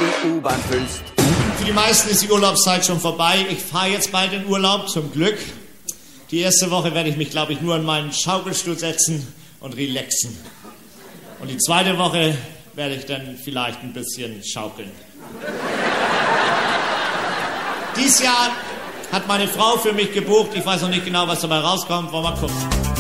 die U-Bahn füllst. Für die meisten ist die Urlaubszeit schon vorbei. Ich fahre jetzt bald in Urlaub, zum Glück. Die erste Woche werde ich mich, glaube ich, nur in meinen Schaukelstuhl setzen und relaxen. Und die zweite Woche werde ich dann vielleicht ein bisschen schaukeln. Dieses Jahr hat meine Frau für mich gebucht. Ich weiß noch nicht genau, was dabei rauskommt. Wollen wir mal gucken.